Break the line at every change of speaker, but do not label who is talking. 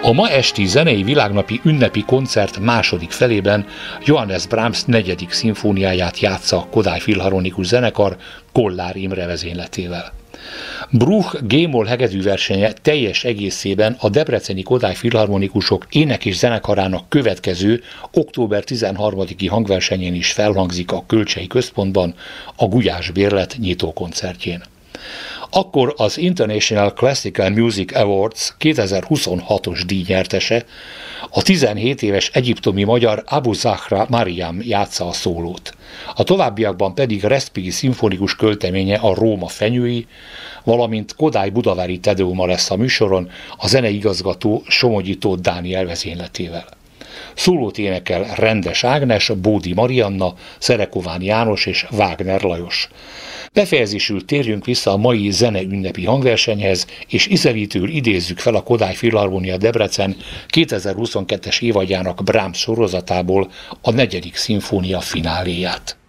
A ma esti zenei világnapi ünnepi koncert második felében Johannes Brahms 4. szimfóniáját játsza a Kodály Filharmonikus Zenekar Kollár Imre vezényletével. Bruch G-moll hegedűversenye teljes egészében a debreceni Kodály Filharmonikusok ének- és zenekarának következő október 13-i hangversenyén is felhangzik a Kölcsey Központban, a Gulyás Bérlet nyitókoncertjén. Akkor az International Classical Music Awards 2026-os díjnyertese, a 17 éves egyiptomi magyar Abu Zahra Mariam játsza a szólót. A továbbiakban pedig Respighi szimfonikus költeménye a Róma fenyői, valamint Kodály Budavári Tedeuma lesz a műsoron a zeneigazgató Somogyi Tóth Dániel vezényletével. Szólót énekel Rendes Ágnes, Bódi Marianna, Szerekován János és Wagner Lajos. Befejezésül térjünk vissza a mai zeneünnepi hangversenyhez, és ízelítőül idézzük fel a Kodály Filharmonia Debrecen 2022-es évadjának Brahms sorozatából a 4. szimfónia fináléját.